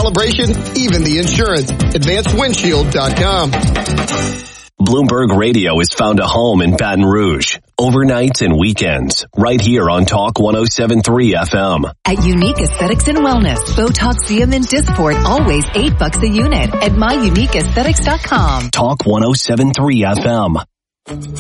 calibration, even the insurance. AdvancedWindshield.com. Bloomberg Radio has found a home in Baton Rouge. Overnights and weekends. Right here on Talk 107.3 FM. At Unique Aesthetics and Wellness, Botox, Xeum, and Dysport, always $8 a unit at myuniqueaesthetics.com. Talk 107.3 FM.